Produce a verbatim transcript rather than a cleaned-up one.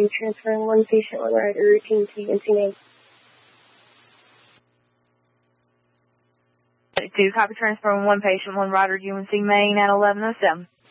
two, transferring one patient, one rider, routine to U N C Maine. two, copy, transferring one patient, one rider, U N C Maine at eleven oh seven.